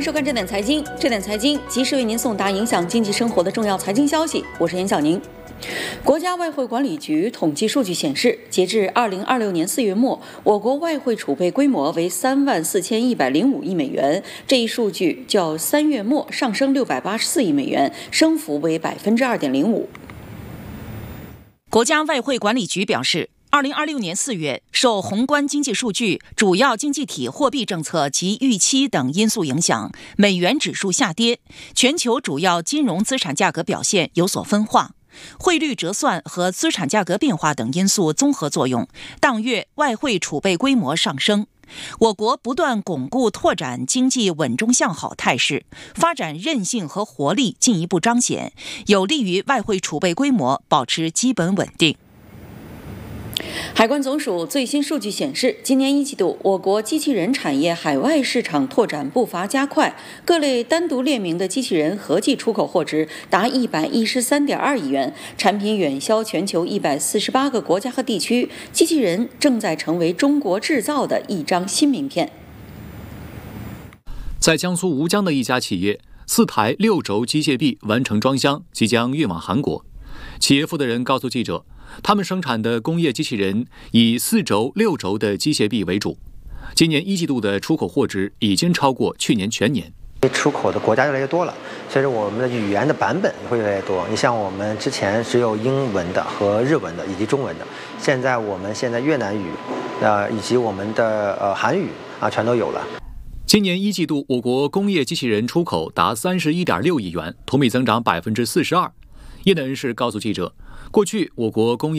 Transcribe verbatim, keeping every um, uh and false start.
收看《这点财经》，这点财经及时为您送达影响经济生活的重要财经消息。我是严小宁。国家外汇管理局统计数据显示，截至二零二六年四月末，我国外汇储备规模为三万四千一百零五亿美元。这一数据较三月末上升六百八十四亿美元，升幅为百分之二点零五。 国家外汇管理局表示，二零二六年四月，受宏观经济数据、主要经济体货币政策及预期等因素影响，美元指数下跌，全球主要金融资产价格表现有所分化。汇率折算和资产价格变化等因素综合作用，当月外汇储备规模上升。我国不断巩固拓展经济稳中向好态势，发展韧性和活力进一步彰显，有利于外汇储备规模保持基本稳定。 海关总署最新数据显示，今年一季度，我国机器人产业海外市场拓展步伐加快，各类单独列明的机器人合计出口货值达一百一十三点二亿元，产品远销全球一百四十八个国家和地区。机器人正在成为中国制造的一张新名片。 在江苏吴江的一家企业，四台六轴机械臂完成装箱，即将运往韩国。企业负责人告诉记者，他们生产的工业机器人以四轴、六轴的机械臂为主。今年一季度的出口货值已经超过去年全年。 出口的国家越来越多了，所以说我们的语言的版本也会越来越多。你像我们之前只有英文的和日文的以及中文的，现在我们现在越南语，呃，以及我们的呃韩语啊，全都有了。 今年一季度，我国工业机器人出口达三十一点六亿元，同比增长百分之四十二。业内人士告诉记者，过去我国工业